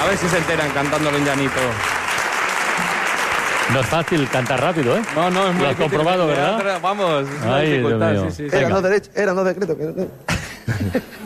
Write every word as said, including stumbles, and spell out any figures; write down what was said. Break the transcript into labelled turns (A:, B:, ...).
A: A ver si se enteran cantándolo en llanito.
B: No es fácil cantar rápido, ¿eh?
A: No, no, es muy
B: Lo has
A: difícil.
B: comprobado, ¿verdad?
A: Vamos, es una
B: Ay,
A: dificultad,
B: Dios mío.
A: sí, sí, sí.
C: Eran dos derechos, eran dos decretos. Que...